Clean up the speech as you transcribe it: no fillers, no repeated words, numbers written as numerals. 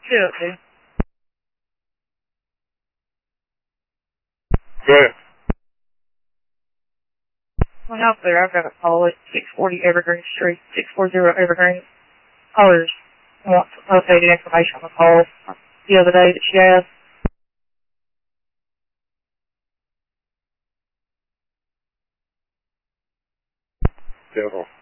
202. Good. Well, out there, I've got a call at 640 Evergreen Street, 640 Evergreen. Callers want updated information on the call the other day that she asked. Beautiful.